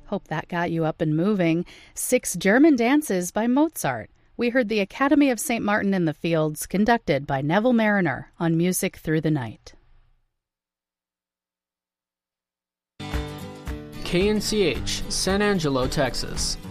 Hope that got you up and moving. 6 German dances by Mozart. We heard the Academy of St. Martin in the Fields, conducted by Neville Mariner on Music Through the Night. KNCH, San Angelo, Texas.